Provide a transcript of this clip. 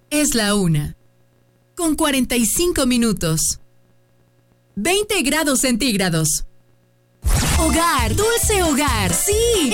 Es la 1:45. 20 grados centígrados. Hogar, dulce hogar, sí,